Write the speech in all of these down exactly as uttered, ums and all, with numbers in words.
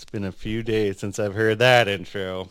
It's been a few days since I've heard that intro.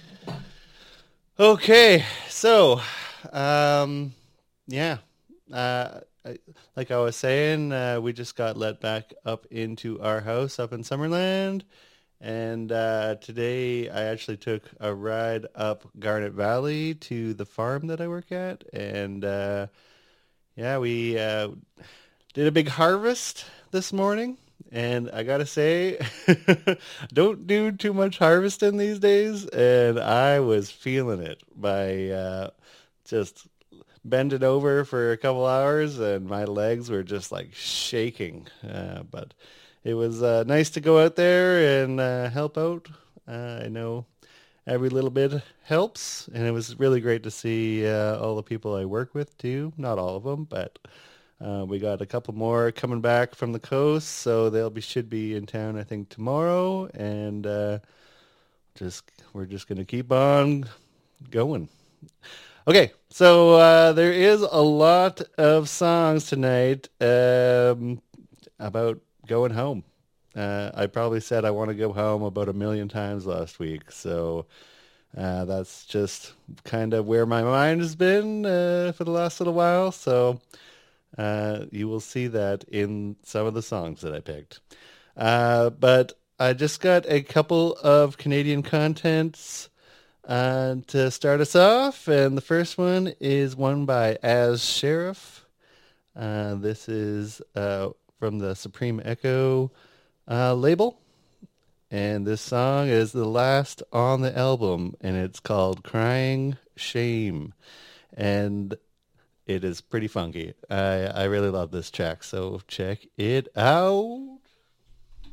Okay, so, um, yeah, uh, I, like I was saying, uh, we just got let back up into our house up in Summerland, and uh, today I actually took a ride up Garnet Valley to the farm that I work at, and uh, yeah, we uh, did a big harvest this morning. And I gotta say, don't do too much harvesting these days. And I was feeling it by uh, just bending over for a couple hours, and my legs were just like shaking. Uh, but it was uh, nice to go out there and uh, help out. Uh, I know every little bit helps, and it was really great to see uh, all the people I work with too. Not all of them, but uh, we got a couple more coming back from the coast, so they'll be should be in town I think tomorrow, and uh, just we're just gonna keep on going. Okay, so uh, there is a lot of songs tonight um, about going home. Uh, I probably said I want to go home about a million times last week, so uh, that's just kind of where my mind has been uh, for the last little while. So uh, you will see that in some of the songs that I picked. Uh, but I just got a couple of Canadian contents uh, to start us off. And the first one is one by As Sheriff. Uh, this is uh, from the Supreme Echo uh, label. And this song is the last on the album, and it's called Crying Shame. And it is pretty funky. I, I really love this track, so check it out.